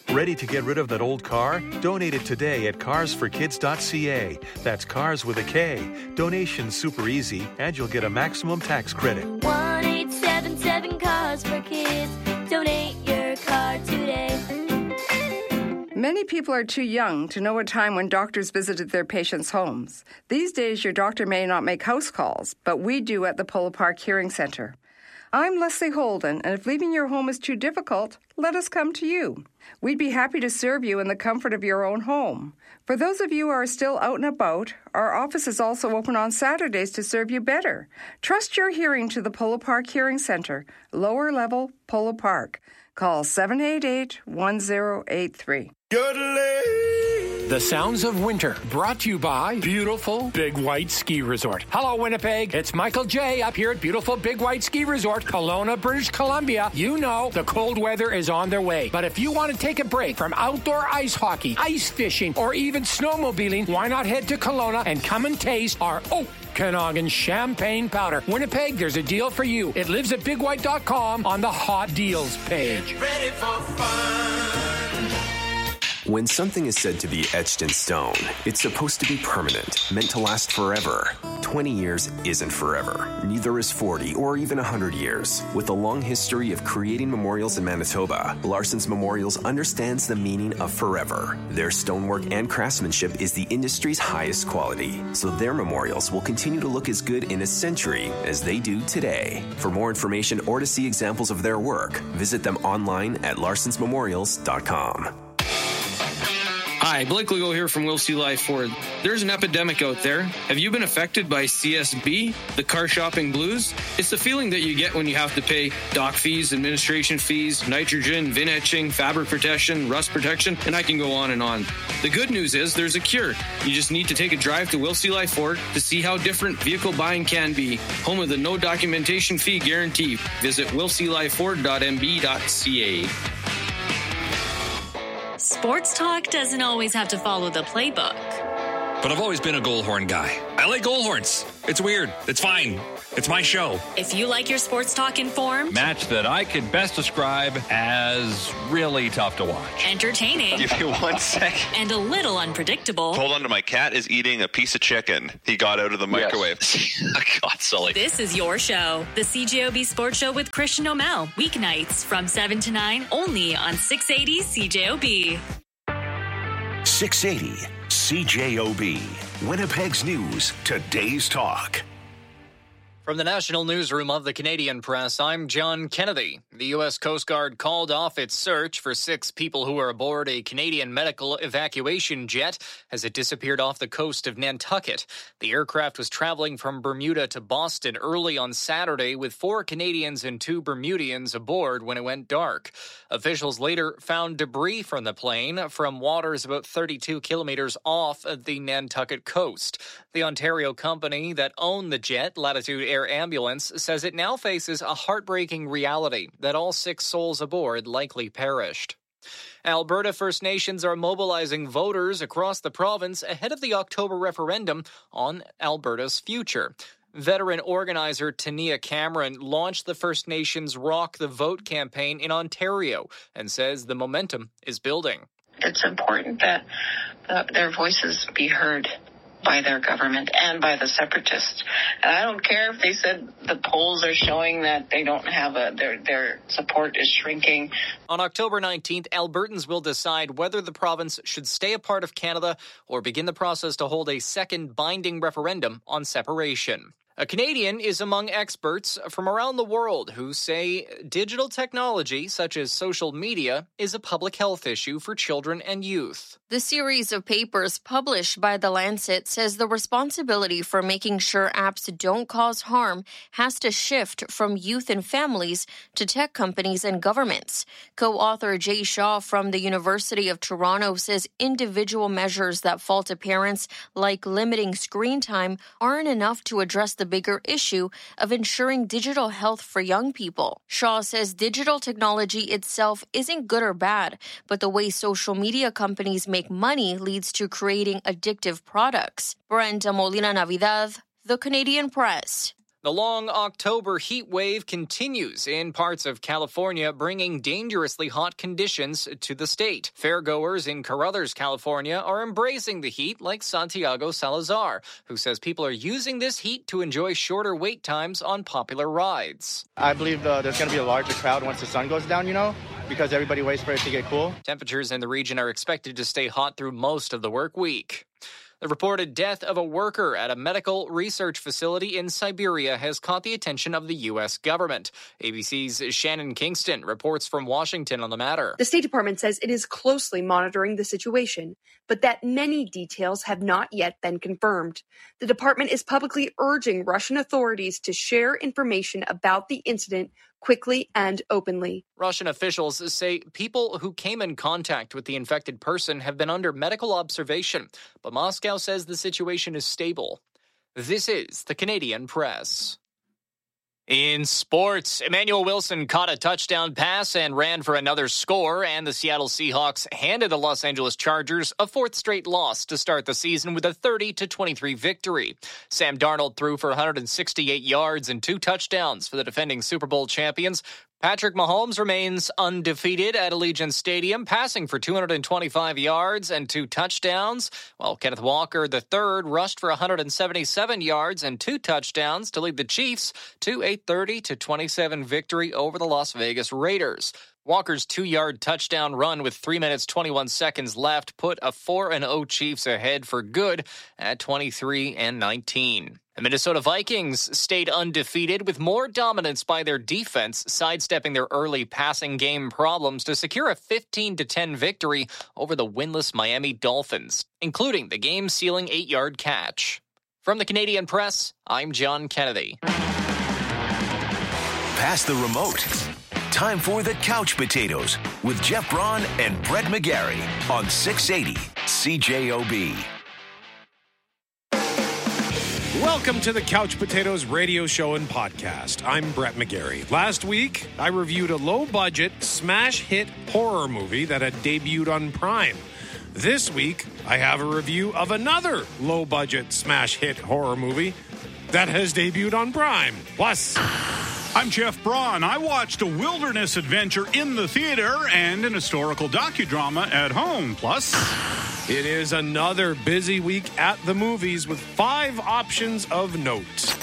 Ready to get rid of that old car? Donate it today at carsforkids.ca. That's cars with a K. Donation's super easy, and you'll get a maximum tax credit. 1-877-CARS-FOR-KIDS. Donate your car today. Many people are too young to know a time when doctors visited their patients' homes. These days, your doctor may not make house calls, but we do at the Polo Park Hearing Center. I'm Leslie Holden, and if leaving your home is too difficult, let us come to you. We'd be happy to serve you in the comfort of your own home. For those of you who are still out and about, our office is also open on Saturdays to serve you better. Trust your hearing to the Polo Park Hearing Center, lower level Polo Park. Call 788-1083. The sounds of winter, brought to you by Beautiful Big White Ski Resort. Hello, Winnipeg. It's Michael J. up here at Beautiful Big White Ski Resort, Kelowna, British Columbia. You know the cold weather is on their way. But if you want to take a break from outdoor ice hockey, ice fishing, or even snowmobiling, why not head to Kelowna and come and taste our Okanagan champagne powder. Winnipeg, there's a deal for you. It lives at bigwhite.com on the hot deals page. Get ready for fun. When something is said to be etched in stone, it's supposed to be permanent, meant to last forever. 20 years isn't forever. Neither is 40 or even 100 years. With a long history of creating memorials in Manitoba, Larson's Memorials understands the meaning of forever. Their stonework and craftsmanship is the industry's highest quality, so their memorials will continue to look as good in a century as they do today. For more information or to see examples of their work, visit them online at larsonsmemorials.com. Hi, Blake Legault here from Will C. Life Ford. There's an epidemic out there. Have you been affected by CSB, the car shopping blues? It's the feeling that you get when you have to pay dock fees, administration fees, nitrogen, VIN etching, fabric protection, rust protection, and I can go on and on. The good news is there's a cure. You just need to take a drive to Will C. Life Ford to see how different vehicle buying can be. Home of the no documentation fee guarantee. Visit willclifeford.mb.ca. Sports talk doesn't always have to follow the playbook. But I've always been a goal horn guy. I like goal horns. It's weird. It's fine. It's my show. If you like your sports talk informed, match that I could best describe as really tough to watch. Entertaining. Give you 1 second. And a little unpredictable. Hold on to my cat is eating a piece of chicken. He got out of the microwave. God, Sully. This is your show. The CJOB Sports Show with Christian O'Mell. Weeknights from 7 to 9 only on 680 CJOB. 680 CJOB. Winnipeg's News. Today's Talk. From the National Newsroom of the Canadian Press, I'm John Kennedy. The U.S. Coast Guard called off its search for 6 people who were aboard a Canadian medical evacuation jet as it disappeared off the coast of Nantucket. The aircraft was traveling from Bermuda to Boston early on Saturday with 4 Canadians and 2 Bermudians aboard when it went dark. Officials later found debris from the plane from waters about 32 kilometers off of the Nantucket coast. The Ontario company that owned the jet, Latitude Air Ambulance, says it now faces a heartbreaking reality that all 6 souls aboard likely perished. Alberta First Nations are mobilizing voters across the province ahead of the October referendum on Alberta's future. Veteran organizer Tania Cameron launched the First Nations Rock the Vote campaign in Ontario and says the momentum is building. It's important that their voices be heard by their government and by the separatists. And I don't care if they said the polls are showing that they don't have their support is shrinking. On October 19th, Albertans will decide whether the province should stay a part of Canada or begin the process to hold a second binding referendum on separation. A Canadian is among experts from around the world who say digital technology, such as social media, is a public health issue for children and youth. The series of papers published by The Lancet says the responsibility for making sure apps don't cause harm has to shift from youth and families to tech companies and governments. Co-author Jay Shaw from the University of Toronto says individual measures that fall to parents, like limiting screen time, aren't enough to address the bigger issue of ensuring digital health for young people. Shaw says digital technology itself isn't good or bad, but the way social media companies make money leads to creating addictive products. Brenda Molina Navidad, The Canadian Press. The long October heat wave continues in parts of California, bringing dangerously hot conditions to the state. Fairgoers in Carruthers, California, are embracing the heat like Santiago Salazar, who says people are using this heat to enjoy shorter wait times on popular rides. I believe there's going to be a larger crowd once the sun goes down, because everybody waits for it to get cool. Temperatures in the region are expected to stay hot through most of the work week. The reported death of a worker at a medical research facility in Siberia has caught the attention of the U.S. government. ABC's Shannon Kingston reports from Washington on the matter. The State Department says it is closely monitoring the situation, but that many details have not yet been confirmed. The department is publicly urging Russian authorities to share information about the incident quickly and openly. Russian officials say people who came in contact with the infected person have been under medical observation, but Moscow says the situation is stable. This is the Canadian Press. In sports, Emmanuel Wilson caught a touchdown pass and ran for another score, and the Seattle Seahawks handed the Los Angeles Chargers a fourth straight loss to start the season with a 30-23 victory. Sam Darnold threw for 168 yards and 2 touchdowns for the defending Super Bowl champions. Patrick Mahomes remains undefeated at Allegiant Stadium, passing for 225 yards and 2 touchdowns, while Kenneth Walker III rushed for 177 yards and 2 touchdowns to lead the Chiefs to a 30-27 victory over the Las Vegas Raiders. Walker's 2-yard touchdown run with 3 minutes 21 seconds left put a 4-0 Chiefs ahead for good at 23-19. The Minnesota Vikings stayed undefeated with more dominance by their defense, sidestepping their early passing game problems to secure a 15-10 victory over the winless Miami Dolphins, including the game-sealing 8-yard catch. From the Canadian Press, I'm John Kennedy. Pass the remote. Time for the Couch Potatoes with Jeff Braun and Brett McGarry on 680 CJOB. Welcome to the Couch Potatoes radio show and podcast. I'm Brett McGarry. Last week, I reviewed a low-budget, smash-hit horror movie that had debuted on Prime. This week, I have a review of another low-budget, smash-hit horror movie that has debuted on Prime. Plus, I'm Jeff Braun. I watched a wilderness adventure in the theater and an historical docudrama at home. Plus, it is another busy week at the movies with 5 options of note.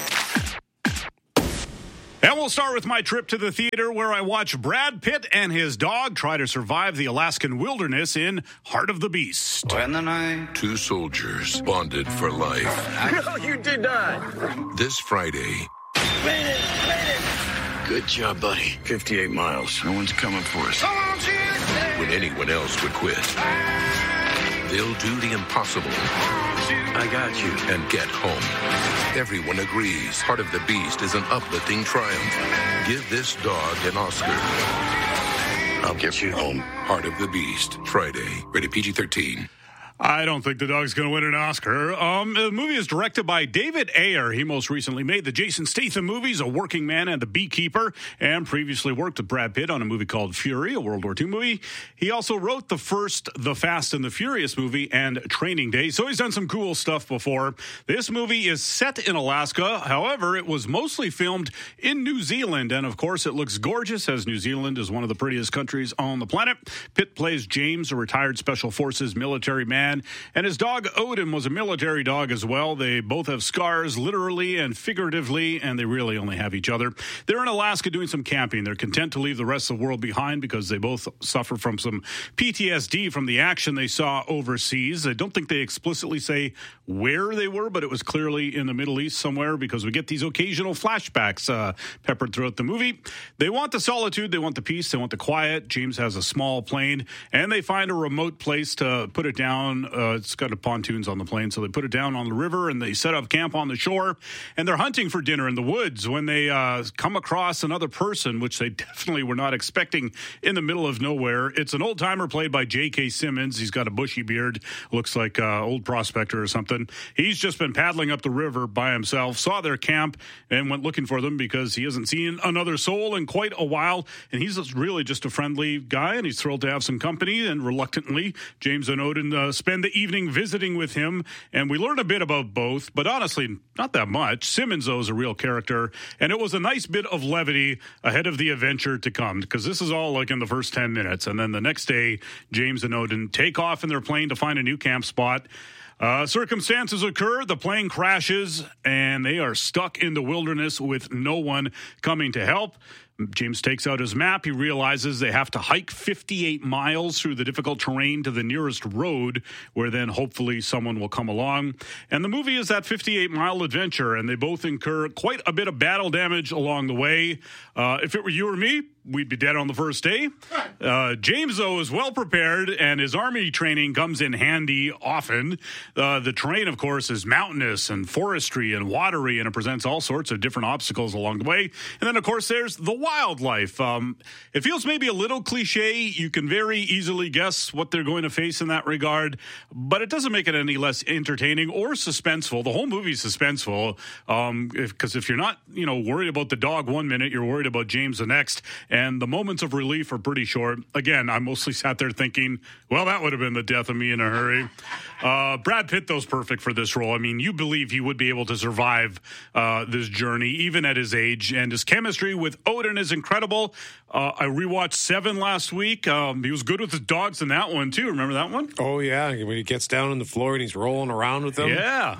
And we'll start with my trip to the theater where I watched Brad Pitt and his dog try to survive the Alaskan wilderness in Heart of the Beast. When the night 2 soldiers bonded for life. No, you did not. This Friday. Good job, buddy. 58 miles. No one's coming for us. When anyone else would quit. They'll do the impossible. I got you. And get home. Everyone agrees Heart of the Beast is an uplifting triumph. Give this dog an Oscar. I'll get you home. Heart of the Beast. Friday. Rated PG-13. I don't think the dog's going to win an Oscar. The movie is directed by David Ayer. He most recently made the Jason Statham movies, A Working Man and The Beekeeper, and previously worked with Brad Pitt on a movie called Fury, a World War II movie. He also wrote the first The Fast and the Furious movie and Training Day, so he's done some cool stuff before. This movie is set in Alaska. However, it was mostly filmed in New Zealand, and of course it looks gorgeous, as New Zealand is one of the prettiest countries on the planet. Pitt plays James, a retired Special Forces military man, and his dog Odin was a military dog as well. They both have scars, literally and figuratively, and they really only have each other. They're in Alaska doing some camping. They're content to leave the rest of the world behind because they both suffer from some PTSD from the action they saw overseas. I don't think they explicitly say where they were, but it was clearly in the Middle East somewhere because we get these occasional flashbacks peppered throughout the movie. They want the solitude, they want the peace, they want the quiet. James has a small plane, and they find a remote place to put it down. It's got pontoons on the plane, so they put it down on the river, and they set up camp on the shore, and they're hunting for dinner in the woods when they come across another person, which they definitely were not expecting in the middle of nowhere. It's an old-timer played by J.K. Simmons. He's got a bushy beard, looks like an old prospector or something. He's just been paddling up the river by himself, saw their camp, and went looking for them because he hasn't seen another soul in quite a while, and he's really just a friendly guy, and he's thrilled to have some company, and reluctantly, James and Odin spend the evening visiting with him, and we learn a bit about both, but honestly, not that much. Simmons, though, is a real character, and it was a nice bit of levity ahead of the adventure to come, because this is all like in the first 10 minutes, and then the next day, James and Odin take off in their plane to find a new camp spot. Circumstances occur, the plane crashes, and they are stuck in the wilderness with no one coming to help. James takes out his map. He realizes they have to hike 58 miles through the difficult terrain to the nearest road, where then hopefully someone will come along. And the movie is that 58-mile adventure, and they both incur quite a bit of battle damage along the way. If it were you or me, we'd be dead on the first day. James, though, is well prepared, and his army training comes in handy often. The terrain, of course, is mountainous and forestry and watery, and it presents all sorts of different obstacles along the way. And then, of course, there's the wildlife. It feels maybe a little cliche. You can very easily guess what they're going to face in that regard, but it doesn't make it any less entertaining or suspenseful. The whole movie's suspenseful, because if you're not, worried about the dog one minute, you're worried about James the next. And the moments of relief are pretty short. Again, I mostly sat there thinking, well, that would have been the death of me in a hurry. Brad Pitt, though, is perfect for this role. I mean, you believe he would be able to survive this journey, even at his age. And his chemistry with Odin is incredible. I rewatched Seven last week. He was good with his dogs in that one, too. Remember that one? Oh, yeah. When he gets down on the floor and he's rolling around with them. Yeah.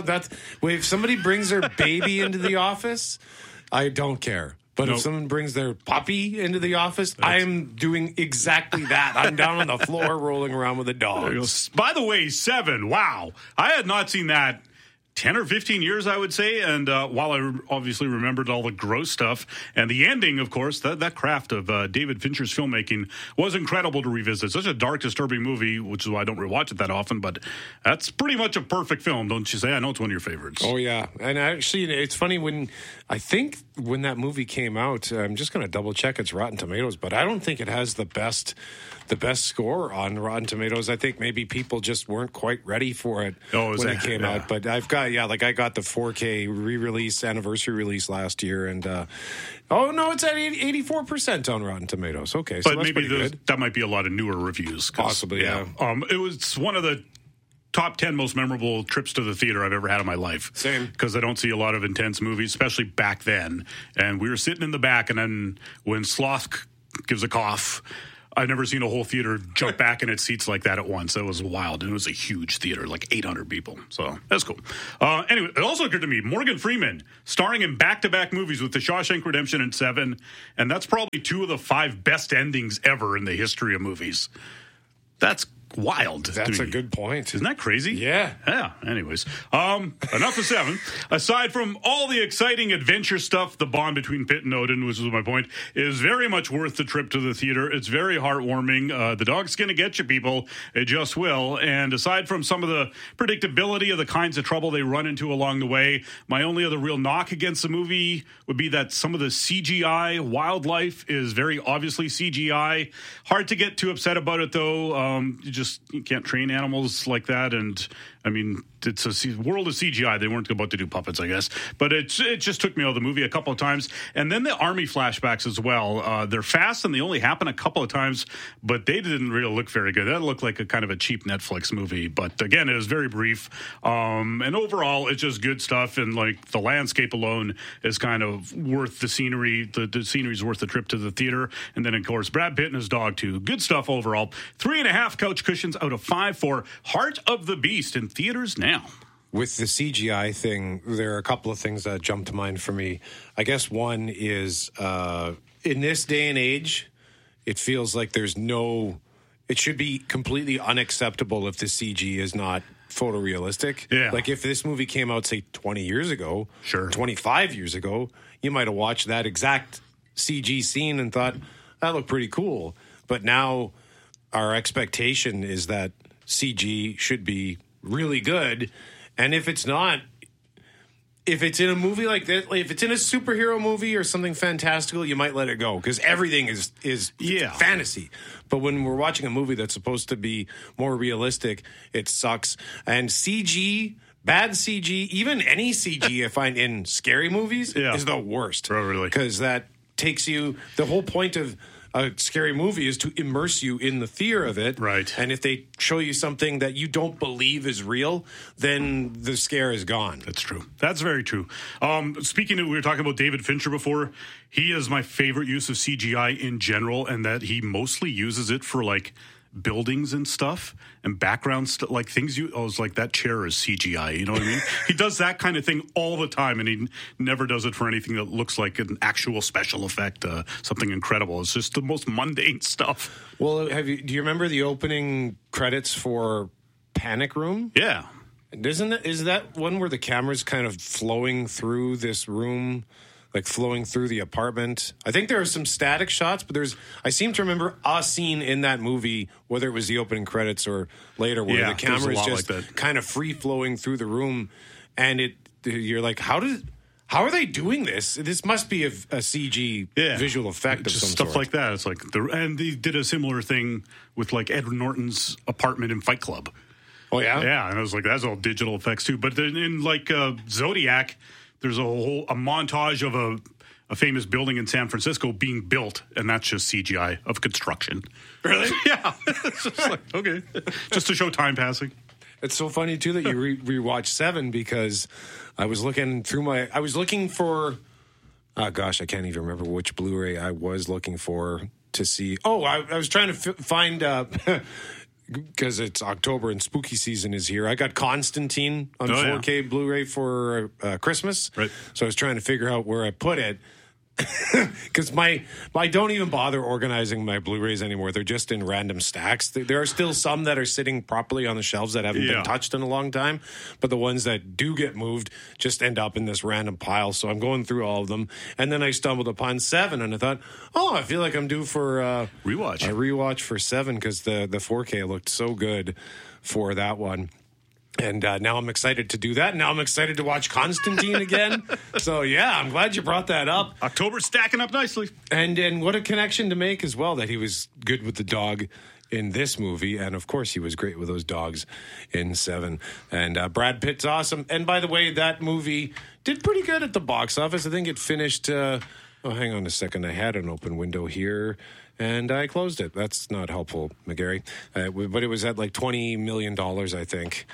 If somebody brings their baby into the office, I don't care. But if someone brings their puppy into the office, I am doing exactly that. I'm down on the floor rolling around with the dogs. By the way, Seven, wow. I had not seen that 10 or 15 years, I would say. And while I obviously remembered all the gross stuff and the ending, of course, that craft of David Fincher's filmmaking was incredible to revisit. Such a dark, disturbing movie, which is why I don't rewatch it that often. But that's pretty much a perfect film, don't you say? I know it's one of your favorites. Oh, yeah. And actually, it's funny when that movie came out, I'm just going to double check it's Rotten Tomatoes, but I don't think it has the best score on Rotten Tomatoes. I think maybe people just weren't quite ready for it when it came out. But I got the 4K re-release, anniversary release last year, and it's at 84% on Rotten Tomatoes. Okay, so but that's maybe good. That might be a lot of newer reviews. Possibly, yeah. It was one of the top 10 most memorable trips to the theater I've ever had in my life. Same. Because I don't see a lot of intense movies, especially back then. And we were sitting in the back, and then when Sloth gives a cough, I've never seen a whole theater jump back in its seats like that at once. It was wild. And it was a huge theater, like 800 people. So that's cool. Anyway, it also occurred to me, Morgan Freeman starring in back-to-back movies with The Shawshank Redemption and Seven. And that's probably 2 of the 5 best endings ever in the history of movies. That's wild. That's a good point. Isn't that crazy? Yeah. Yeah. Anyways, enough of Seven. Aside from all the exciting adventure stuff, the bond between Pitt and Odin, which was my point, is very much worth the trip to the theater. It's very heartwarming. The dog's going to get you, people. It just will. And aside from some of the predictability of the kinds of trouble they run into along the way, my only other real knock against the movie would be that some of the CGI wildlife is very obviously CGI. Hard to get too upset about it, though. You can't train animals like that, and I mean, it's a world of CGI. They weren't about to do puppets, I guess. But it just took me out of the movie a couple of times. And then the army flashbacks as well. They're fast, and they only happen a couple of times, but they didn't really look very good. That looked like a kind of a cheap Netflix movie. But again, it was very brief. And overall, it's just good stuff. And like the landscape alone is kind of worth the scenery. The scenery's worth the trip to the theater. And then, of course, Brad Pitt and his dog, too. Good stuff overall. 3.5 couch cushions out of 5 for Heart of the Beast in theaters now. With the CGI thing, there are a couple of things that jump to mind for me. I guess one is, in this day and age, it feels like it should be completely unacceptable if the CG is not photorealistic. Yeah. Like if this movie came out, say, 20 years ago, sure, 25 years ago, you might have watched that exact CG scene and thought, that looked pretty cool. But now our expectation is that CG should be really good. And if it's not, if it's in a movie like that, if it's in a superhero movie or something fantastical, you might let it go because everything is fantasy. But when we're watching a movie that's supposed to be more realistic, it sucks. And CG, bad CG, even any CG I find in scary movies is the worst. Oh, really? Because that takes you, the whole point of a scary movie is to immerse you in the fear of it. Right. And if they show you something that you don't believe is real, then the scare is gone. That's true. That's very true. Speaking of, we were talking about David Fincher before. He is my favorite use of CGI in general, and that he mostly uses it for like buildings and stuff and background stuff, like things I was like, that chair is CGI, you know what I mean? He does that kind of thing all the time, and he never does it for anything that looks like an actual special effect, something incredible. It's just the most mundane stuff. Well, do you remember the opening credits for Panic Room? Yeah. Is that one where the camera's kind of flowing through this room, like flowing through the apartment? I think there are some static shots, but I seem to remember a scene in that movie, whether it was the opening credits or later, where the camera is just kind of free flowing through the room, and you're like, how are they doing this? This must be a CG visual effect of just some stuff sort. like that. It's like and they did a similar thing with like Edward Norton's apartment in Fight Club. Oh yeah, yeah, and I was like, that's all digital effects too. But then in like Zodiac, there's a montage of a famous building in San Francisco being built, and that's just CGI of construction. Really? Yeah. It's just like, okay, just to show time passing. It's so funny too that you rewatch Seven, because I was looking for, oh gosh, I can't even remember which Blu-ray I was looking for to see. Oh, I was trying to find. Because it's October and spooky season is here. I got Constantine on 4K Blu-ray for Christmas. Right. So I was trying to figure out where I put it. Because I don't even bother organizing my Blu-rays anymore. They're just in random stacks. There are still some that are sitting properly on the shelves that haven't been touched in a long time. But the ones that do get moved just end up in this random pile. So I'm going through all of them. And then I stumbled upon 7, and I thought, I feel like I'm due for rewatch. A rewatch for 7, because the 4K looked so good for that one. And now I'm excited to do that. Now I'm excited to watch Constantine again. So, yeah, I'm glad you brought that up. October's stacking up nicely. And what a connection to make as well, that he was good with the dog in this movie. And, of course, he was great with those dogs in 7. And Brad Pitt's awesome. And, by the way, that movie did pretty good at the box office. I think it finished... hang on a second. I had an open window here, and I closed it. That's not helpful, McGarry. But it was at like $20 million, I think.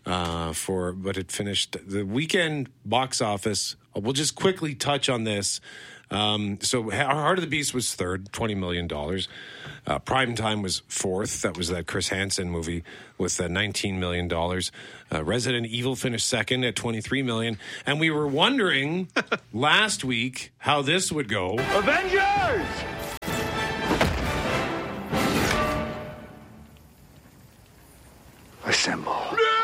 But it finished the weekend box office. We'll just quickly touch on this. So Heart of the Beast was third, $20 million. Primetime was fourth. That was that Chris Hansen movie with $19 million. Resident Evil finished second at $23 million. And we were wondering last week how this would go. Avengers! Assemble.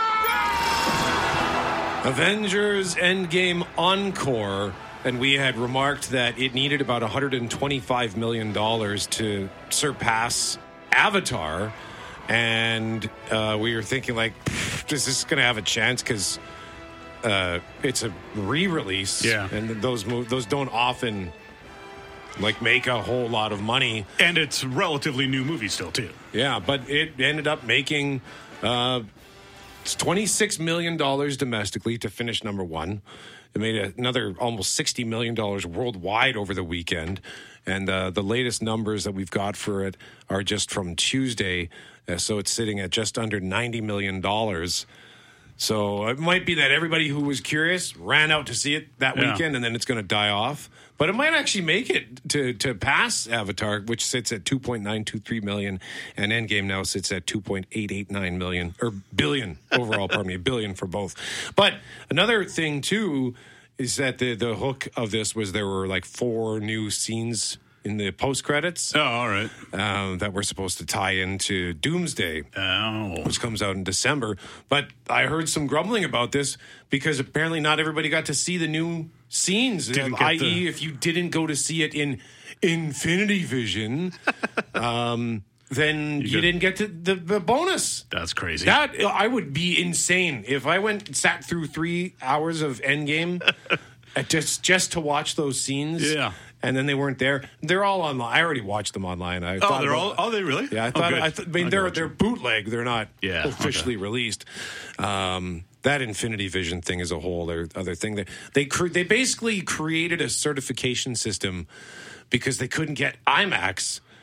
Avengers Endgame Encore, and we had remarked that it needed about $125 million to surpass Avatar, and we were thinking, like, is this going to have a chance? Because it's a re-release, and those don't often make a whole lot of money, and it's a relatively new movie still too. Yeah, but it ended up making. It's $26 million domestically to finish number one. It made another almost $60 million worldwide over the weekend. And the latest numbers that we've got for it are just from Tuesday. So it's sitting at just under $90 million. So it might be that everybody who was curious ran out to see it that weekend, and then it's going to die off. But it might actually make it to pass Avatar, which sits at $2.923 million, and Endgame now sits at $2.889 million, or billion overall, a billion for both. But another thing, too, is that the hook of this was there were like 4 new scenes in the post-credits. Oh, all right. That were supposed to tie into Doomsday, which comes out in December. But I heard some grumbling about this because apparently not everybody got to see the new scenes, i.e. if you didn't go to see it in Infinity Vision, then you didn't get to the bonus. That's crazy. That I would be insane if I sat through 3 hours of Endgame just to watch those scenes. Yeah. And then they weren't there. They're all online. I already watched them online. Are they really? Yeah, I thought. They're bootleg. They're not officially released. That Infinity Vision thing is a whole other thing. They basically created a certification system because they couldn't get IMAX.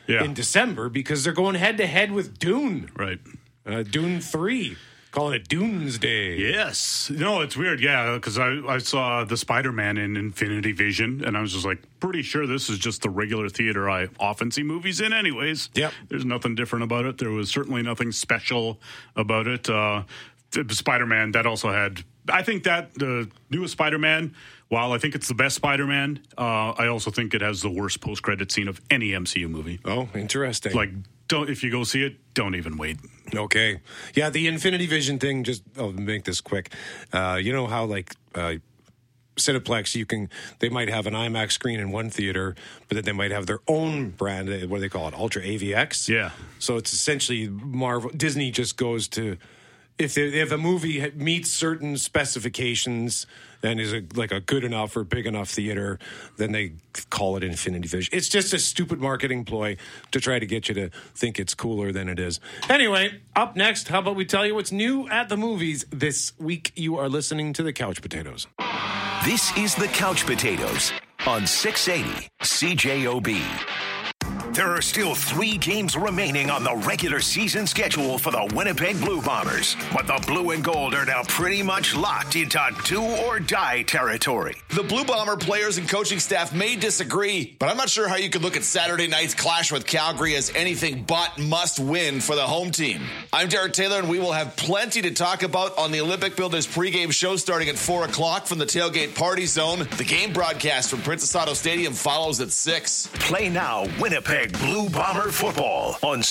in December because they're going head-to-head with Dune. Right. Dune 3. Calling it Doomsday. Yes. No, it's weird. Yeah, because I saw the Spider-Man in Infinity Vision, and I was just like, pretty sure this is just the regular theater I often see movies in anyways. Yep. There's nothing different about it. There was certainly nothing special about it. Spider-Man, that also had... I think that the newest Spider-Man, while I think it's the best Spider-Man, I also think it has the worst post-credit scene of any MCU movie. Oh, interesting. Like, if you go see it, don't even wait. Okay. Yeah, the Infinity Vision thing, I'll make this quick. You know how, like, Cineplex, they might have an IMAX screen in one theater, but then they might have their own brand, what do they call it, Ultra AVX? Yeah. So it's essentially Disney just goes to... If a movie meets certain specifications and is a good enough or big enough theater, then they call it Infinity Vision. It's just a stupid marketing ploy to try to get you to think it's cooler than it is. Anyway, up next, how about we tell you what's new at the movies this week? You are listening to The Couch Potatoes. This is The Couch Potatoes on 680 CJOB. There are still 3 games remaining on the regular season schedule for the Winnipeg Blue Bombers, but the Blue and Gold are now pretty much locked into do-or-die territory. The Blue Bomber players and coaching staff may disagree, but I'm not sure how you could look at Saturday night's clash with Calgary as anything but must-win for the home team. I'm Derek Taylor, and we will have plenty to talk about on the Olympic Builders pregame show starting at 4 o'clock from the Tailgate Party Zone. The game broadcast from Princess Auto Stadium follows at 6. Play now, Winnipeg Blue Bomber football on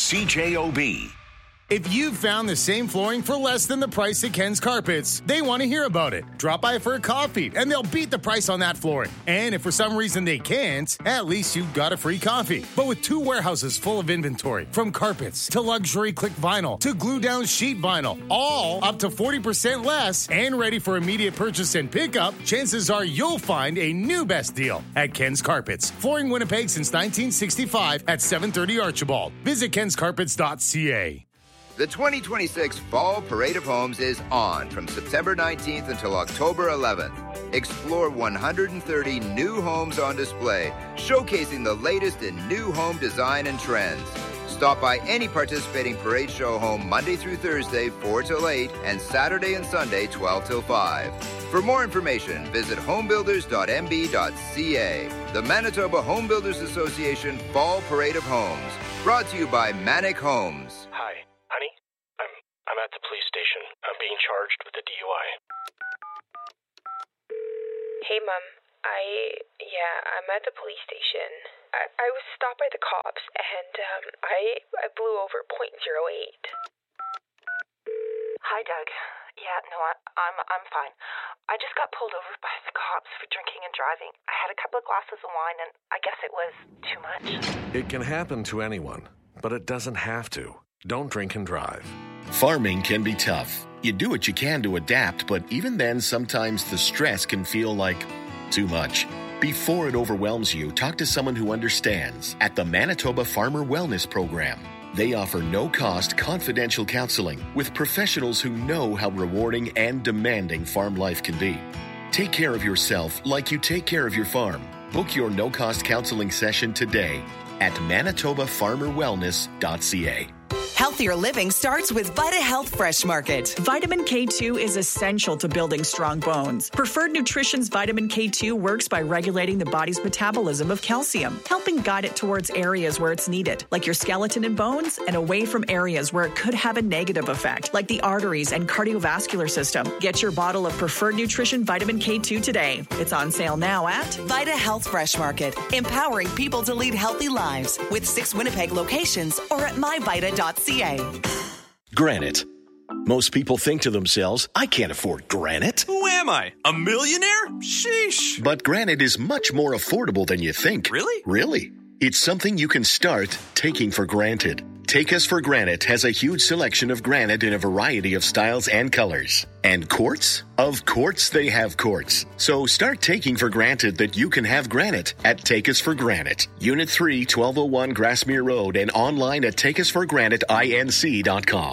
CJOB. If you've found the same flooring for less than the price at Ken's Carpets, they want to hear about it. Drop by for a coffee, and they'll beat the price on that flooring. And if for some reason they can't, at least you've got a free coffee. But with 2 warehouses full of inventory, from carpets to luxury click vinyl to glue-down sheet vinyl, all up to 40% less and ready for immediate purchase and pickup, chances are you'll find a new best deal at Ken's Carpets. Flooring Winnipeg since 1965 at 730 Archibald. Visit kenscarpets.ca. The 2026 Fall Parade of Homes is on from September 19th until October 11th. Explore 130 new homes on display, showcasing the latest in new home design and trends. Stop by any participating parade show home Monday through Thursday, 4 till 8, and Saturday and Sunday, 12 till 5. For more information, visit homebuilders.mb.ca. The Manitoba Home Builders Association Fall Parade of Homes. Brought to you by Manic Homes. Hi. Honey, I'm at the police station. I'm being charged with a DUI. Hey, Mom. I'm at the police station. I was stopped by the cops, and I blew over .08. Hi, Doug. Yeah, no, I'm fine. I just got pulled over by the cops for drinking and driving. I had a couple of glasses of wine, and I guess it was too much. It can happen to anyone, but it doesn't have to. Don't drink and drive. Farming can be tough. You do what you can to adapt, but even then, sometimes the stress can feel like too much. Before it overwhelms you, talk to someone who understands at the Manitoba Farmer Wellness Program. They offer no-cost, confidential counseling with professionals who know how rewarding and demanding farm life can be. Take care of yourself like you take care of your farm. Book your no-cost counseling session today at manitobafarmerwellness.ca. Healthier living starts with Vita Health Fresh Market. Vitamin K2 is essential to building strong bones. Preferred Nutrition's Vitamin K2 works by regulating the body's metabolism of calcium, helping guide it towards areas where it's needed, like your skeleton and bones, and away from areas where it could have a negative effect, like the arteries and cardiovascular system. Get your bottle of Preferred Nutrition Vitamin K2 today. It's on sale now at Vita Health Fresh Market, empowering people to lead healthy lives with 6 Winnipeg locations or at myvita.ca. Granite. Most people think to themselves, I can't afford granite. Who am I? A millionaire? Sheesh. But granite is much more affordable than you think. Really? Really. It's something you can start taking for granted. Take Us for Granite has a huge selection of granite in a variety of styles and colors. And quartz? Of course they have quartz. So start taking for granted that you can have granite at Take Us for Granite. Unit 3, 1201 Grassmere Road, and online at takeusforgraniteinc.com.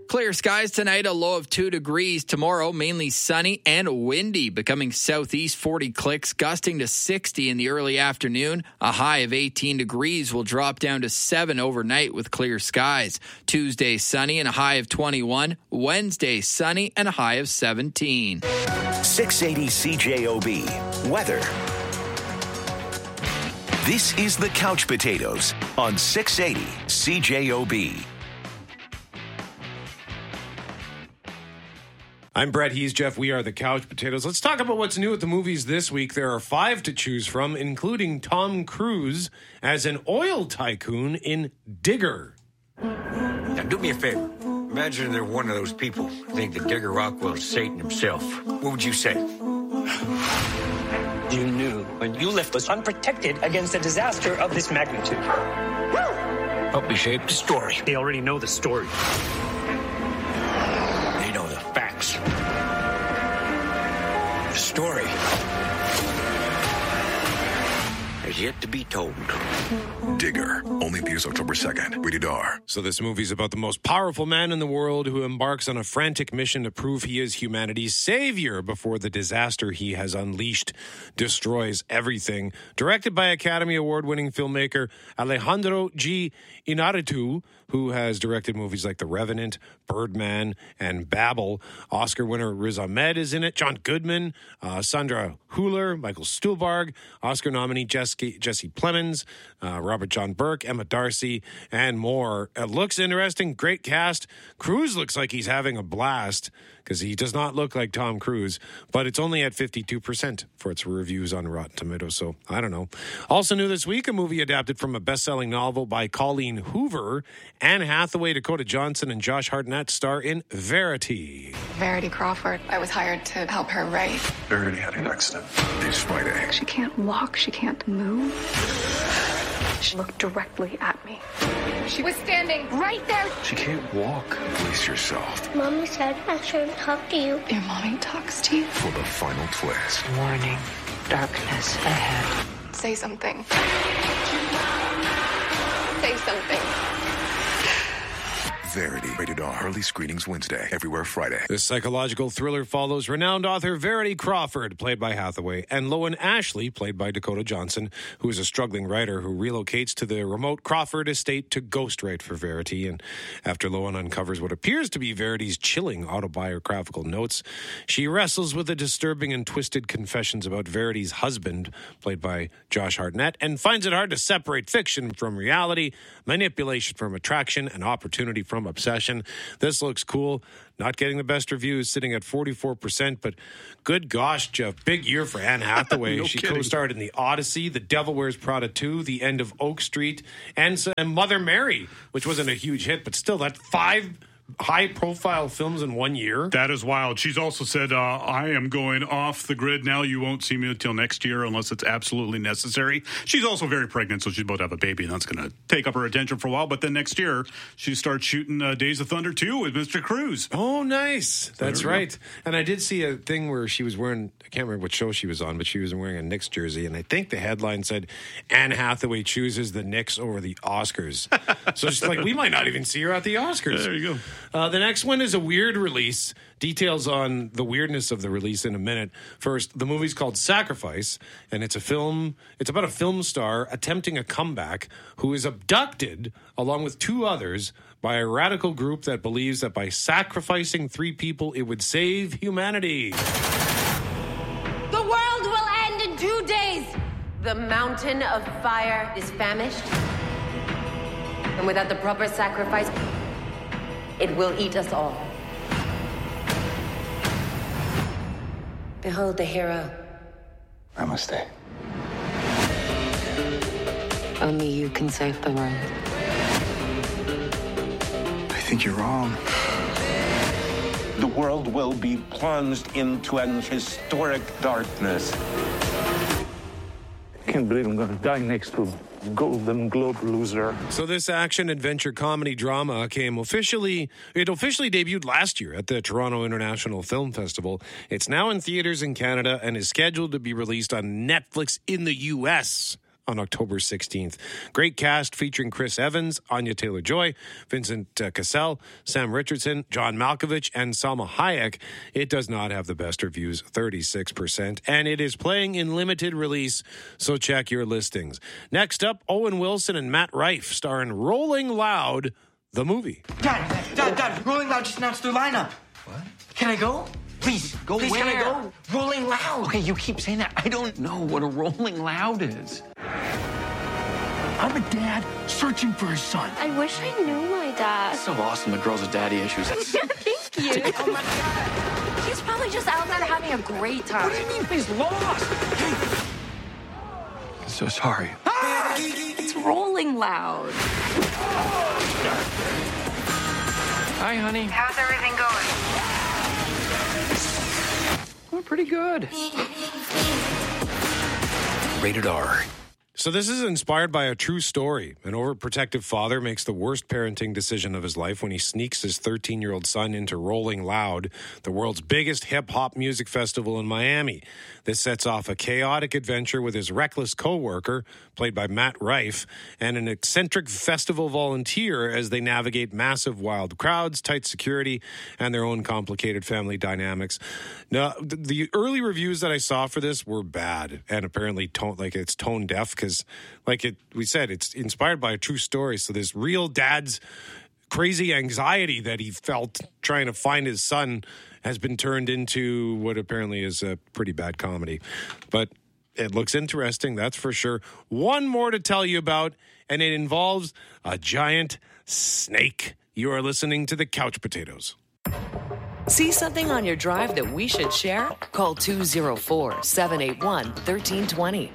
Clear skies tonight, a low of 2 degrees. Tomorrow, mainly sunny and windy, becoming southeast 40 clicks, gusting to 60 in the early afternoon. A high of 18 degrees will drop down to 7 overnight with clear skies. Tuesday, sunny and a high of 21. Wednesday, sunny and a high of 17. 680 CJOB. Weather. This is the Couch Potatoes on 680 CJOB. I'm Brett. He's Jeff. We are the Couch Potatoes. Let's talk about what's new at the movies this week. There are 5 to choose from, including Tom Cruise as an oil tycoon in Digger. Now, do me a favor. Imagine they're one of those people who think that Digger Rockwell's Satan himself. What would you say? You knew when you left us unprotected against a disaster of this magnitude. Help me shape the story. They already know the story. They know the facts. The story has yet to be told. Digger, only theaters October 2nd. Rated R. So this movie's about the most powerful man in the world who embarks on a frantic mission to prove he is humanity's savior before the disaster he has unleashed destroys everything. Directed by Academy Award-winning filmmaker Alejandro G. Inarritu, who has directed movies like The Revenant, Birdman, and Babel. Oscar winner Riz Ahmed is in it. John Goodman, Sandra Hüller, Michael Stuhlbarg, Oscar nominee Jesse Plemons, Robert John Burke, Emma Darcy, and more. It looks interesting. Great cast. Cruise looks like he's having a blast because he does not look like Tom Cruise, but it's only at 52% for its reviews on Rotten Tomatoes, so I don't know. Also new this week, a movie adapted from a best-selling novel by Colleen Hoover. Anne Hathaway, Dakota Johnson, and Josh Hartnett star in Verity. Verity Crawford. I was hired to help her write. Verity had an accident this Friday. She can't walk. She can't move. She looked directly at me. She was standing right there. She can't walk. Brace yourself. Mommy said I shouldn't talk to you. Your mommy talks to you. For the final twist. Warning. Darkness ahead. Say something. Say something. Verity. Rated R. Early screenings Wednesday. Everywhere Friday. This psychological thriller follows renowned author Verity Crawford, played by Hathaway, and Lowen Ashley, played by Dakota Johnson, who is a struggling writer who relocates to the remote Crawford estate to ghostwrite for Verity. And after Lowen uncovers what appears to be Verity's chilling autobiographical notes, she wrestles with the disturbing and twisted confessions about Verity's husband, played by Josh Hartnett, and finds it hard to separate fiction from reality, manipulation from attraction, and opportunity from obsession. This looks cool. Not getting the best reviews, sitting at 44%, but good gosh, Jeff, big year for Anne Hathaway. No She kidding. co-starred in The Odyssey, The Devil Wears Prada 2, The End of Oak Street, and Mother Mary, which wasn't a huge hit, but still, that 5 high-profile films in 1 year. That is wild. She's also said, I am going off the grid now. You won't see me until next year unless it's absolutely necessary. She's also very pregnant, so she's about to have a baby, and that's going to take up her attention for a while. But then next year, she starts shooting Days of Thunder 2 with Mr. Cruise. Oh, nice. That's right. And I did see a thing where she was wearing, I can't remember what show she was on, but she was wearing a Knicks jersey, and I think the headline said, Anne Hathaway chooses the Knicks over the Oscars. So it's like, we might not even see her at the Oscars. There you go. The next one is a weird release. Details on the weirdness of the release in a minute. First, the movie's called Sacrifice, and it's a film. It's about a film star attempting a comeback who is abducted along with 2 others by a radical group that believes that by sacrificing 3 people, it would save humanity. The world will end in 2 days. The mountain of fire is famished, and without the proper sacrifice, it will eat us all. Behold the hero. Namaste. Only you can save the world. I think you're wrong. The world will be plunged into an historic darkness. I can't believe I'm going to die next to Golden Globe loser. So this action-adventure comedy drama officially debuted last year at the Toronto International Film Festival. It's now in theaters in Canada and is scheduled to be released on Netflix in the U.S. on October 16th. Great cast featuring Chris Evans, Anya Taylor-Joy, Vincent Cassell, Sam Richardson, John Malkovich, and Salma Hayek. It does not have the best reviews, 36%, and it is playing in limited release, so check your listings. Next up, Owen Wilson and Matt Rife star in Rolling Loud, the movie. Dad, Rolling Loud just announced their lineup. What? Can I go? Please, please, where? Can I go? Rolling Loud. Okay, you keep saying that. I don't know what a Rolling Loud is. I'm a dad searching for his son. I wish I knew my dad. So awesome, the girls with daddy issues. Thank you. Oh my God. He's probably just out there having a great time. What do you mean he's lost? Hey. I'm so sorry. It's Rolling Loud. Hi, honey. How's everything going? We're pretty good. Rated R. So this is inspired by a true story. An overprotective father makes the worst parenting decision of his life when he sneaks his 13-year-old son into Rolling Loud, the world's biggest hip-hop music festival in Miami. This sets off a chaotic adventure with his reckless co-worker, played by Matt Rife, and an eccentric festival volunteer as they navigate massive wild crowds, tight security, and their own complicated family dynamics. Now, the early reviews that I saw for this were bad, and apparently it's tone deaf because, we said, it's inspired by a true story. So this real dad's crazy anxiety that he felt trying to find his son has been turned into what apparently is a pretty bad comedy. But it looks interesting, that's for sure. One more to tell you about, and it involves a giant snake. You are listening to the Couch Potatoes. See something on your drive that we should share? Call 204-781-1320.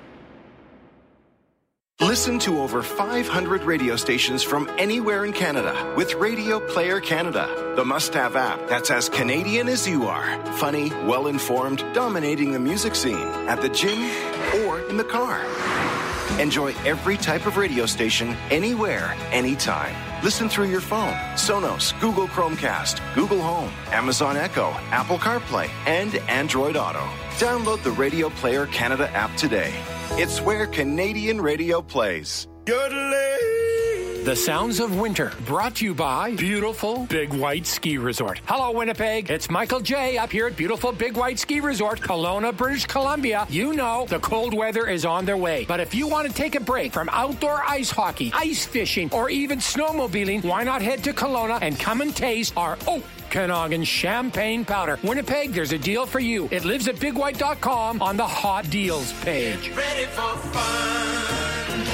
Listen to over 500 radio stations from anywhere in Canada with Radio Player Canada, the must-have app that's as Canadian as you are. Funny, well-informed, dominating the music scene at the gym or in the car. Enjoy every type of radio station anywhere, anytime. Listen through your phone, Sonos, Google Chromecast, Google Home, Amazon Echo, Apple CarPlay, and Android Auto. Download the Radio Player Canada app today. It's where Canadian radio plays. The Sounds of Winter, brought to you by beautiful Big White Ski Resort. Hello, Winnipeg. It's Michael J. up here at beautiful Big White Ski Resort, Kelowna, British Columbia. You know the cold weather is on their way. But if you want to take a break from outdoor ice hockey, ice fishing, or even snowmobiling, why not head to Kelowna and come and taste our Okanagan champagne powder. Winnipeg, there's a deal for you. It lives at bigwhite.com on the hot deals page. Get ready for fun.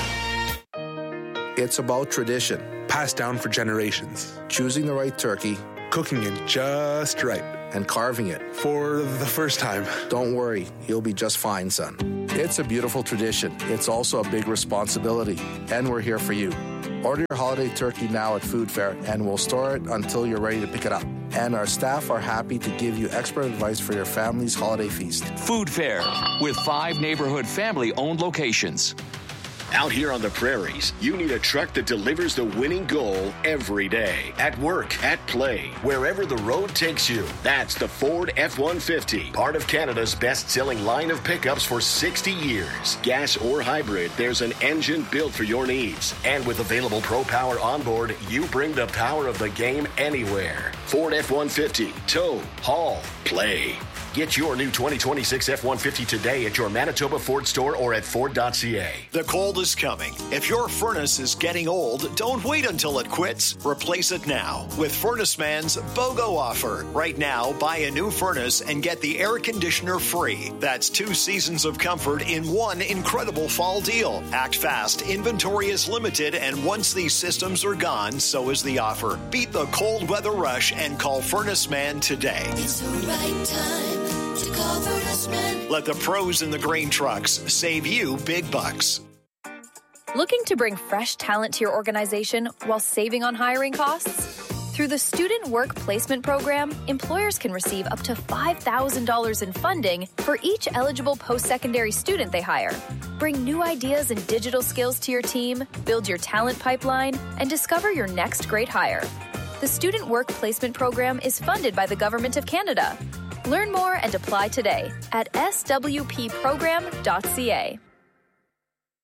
It's about tradition, passed down for generations. Choosing the right turkey, cooking it just right, and carving it for the first time. Don't worry, you'll be just fine, son. It's a beautiful tradition. It's also a big responsibility, and we're here for you. Order your holiday turkey now at Food Fair, and we'll store it until you're ready to pick it up. And our staff are happy to give you expert advice for your family's holiday feast. Food Fair, with 5 neighborhood family-owned locations. Out here on the prairies, you need a truck that delivers the winning goal every day. At work, at play, wherever the road takes you. That's the Ford F-150, part of Canada's best-selling line of pickups for 60 years. Gas or hybrid, there's an engine built for your needs. And with available Pro Power onboard, you bring the power of the game anywhere. Ford F-150, tow, haul, play. Get your new 2026 F-150 today at your Manitoba Ford store or at Ford.ca. The cold is coming. If your furnace is getting old, don't wait until it quits. Replace it now with Furnace Man's BOGO offer. Right now, buy a new furnace and get the air conditioner free. That's 2 seasons of comfort in one incredible fall deal. Act fast. Inventory is limited, and once these systems are gone, so is the offer. Beat the cold weather rush and call Furnace Man today. It's the right time to call Furnace Man. Let the pros in the grain trucks save you big bucks. Looking to bring fresh talent to your organization while saving on hiring costs? Through the Student Work Placement Program, employers can receive up to $5,000 in funding for each eligible post-secondary student they hire. Bring new ideas and digital skills to your team, build your talent pipeline, and discover your next great hire. The Student Work Placement Program is funded by the Government of Canada. Learn more and apply today at swpprogram.ca.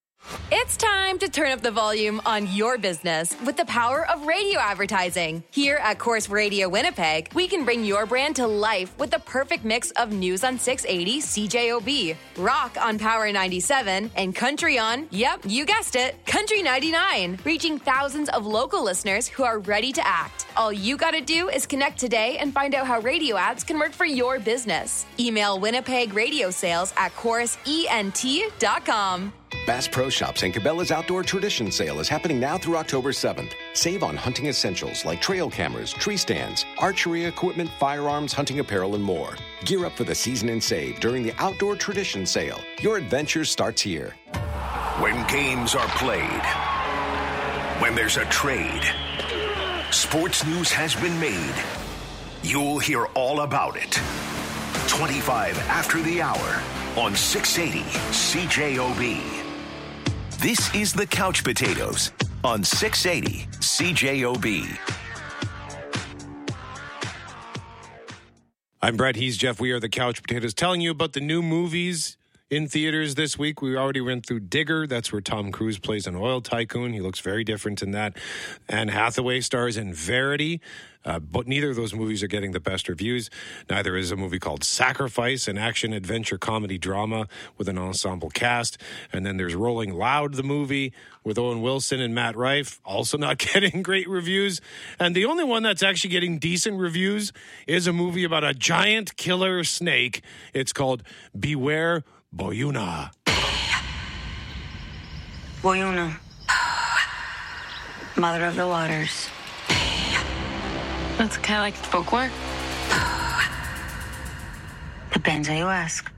It's time to turn up the volume on your business with the power of radio advertising. Here at Corus Radio Winnipeg, we can bring your brand to life with the perfect mix of news on 680 CJOB, rock on Power 97, and country on, yep, you guessed it, Country 99, reaching thousands of local listeners who are ready to act. All you gotta do is connect today and find out how radio ads can work for your business. Email Winnipeg Radio Sales at corusent.com. Bass Pro Shops and Cabela's Outdoor Tradition Sale is happening now through October 7th. Save on hunting essentials like trail cameras, tree stands, archery equipment, firearms, hunting apparel, and more. Gear up for the season and save during the Outdoor Tradition Sale. Your adventure starts here. When games are played, when there's a trade, sports news has been made. You'll hear all about it. 25 after the hour on 680 CJOB. This is the Couch Potatoes on 680 CJOB. I'm Brett. He's Jeff. We are the Couch Potatoes, telling you about the new movies in theaters this week. We already went through Digger. That's where Tom Cruise plays an oil tycoon. He looks very different in that. Anne Hathaway stars in Verity. But neither of those movies are getting the best reviews. Neither is a movie called Sacrifice, an action-adventure comedy drama with an ensemble cast. And then there's Rolling Loud, the movie with Owen Wilson and Matt Rife, also not getting great reviews. And the only one that's actually getting decent reviews is a movie about a giant killer snake. It's called Beware Boyuna. Boyuna, Mother of the Waters. That's kind of like folklore. Depends how you ask.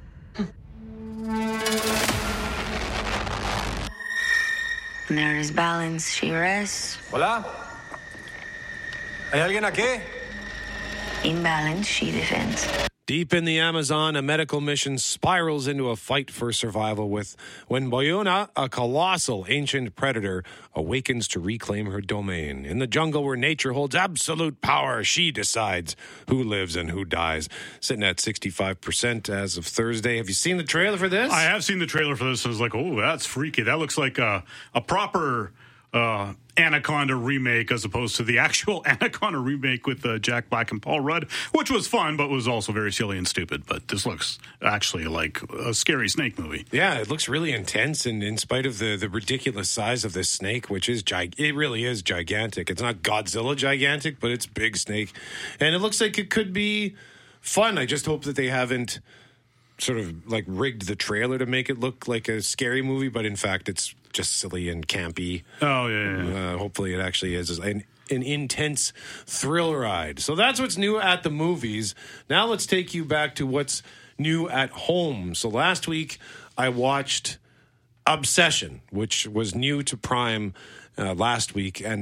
When there is balance, she rests. Hola. ¿Hay alguien aquí? In balance, she defends. Deep in the Amazon, a medical mission spirals into a fight for survival when Boyuna, a colossal ancient predator, awakens to reclaim her domain. In the jungle where nature holds absolute power, she decides who lives and who dies. Sitting at 65% as of Thursday. Have you seen the trailer for this? I have seen the trailer for this. I was like, oh, that's freaky. That looks like a proper Anaconda remake as opposed to the actual Anaconda remake with Jack Black and Paul Rudd, which was fun, but was also very silly and stupid. But this looks actually like a scary snake movie. Yeah, it looks really intense, and in spite of the ridiculous size of this snake, which is it really is gigantic. It's not Godzilla gigantic, but it's big snake. And it looks like it could be fun. I just hope that they haven't sort of like rigged the trailer to make it look like a scary movie, but in fact it's just silly and campy. Oh, yeah. Hopefully it actually is an intense thrill ride. So that's what's new at the movies. Now let's take you back to what's new at home. So last week I watched Obsession, which was new to Prime last week, and